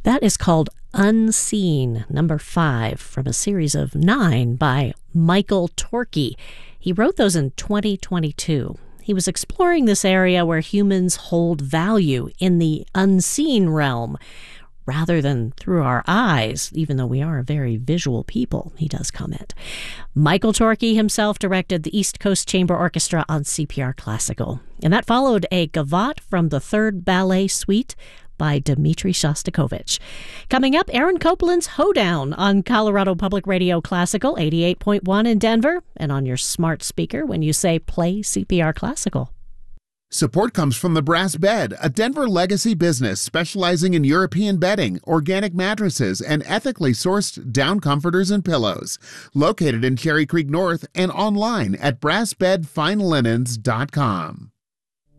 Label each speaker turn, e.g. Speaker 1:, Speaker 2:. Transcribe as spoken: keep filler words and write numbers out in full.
Speaker 1: That is called Unseen, number five, from a series of nine by Michael Torkey. He wrote those in twenty twenty-two. He was exploring this area where humans hold value in the unseen realm, rather than through our eyes, even though we are a very visual people, he does comment. Michael Torkey himself directed the East Coast Chamber Orchestra on C P R Classical. And that followed a gavotte from the Third Ballet Suite by Dmitri Shostakovich. Coming up, Aaron Copland's Hoedown on Colorado Public Radio Classical, eighty-eight point one in Denver, and on your smart speaker when you say play C P R Classical.
Speaker 2: Support comes from the Brass Bed, a Denver legacy business specializing in European bedding, organic mattresses, and ethically sourced down comforters and pillows. Located in Cherry Creek North and online at brass bed fine linens dot com.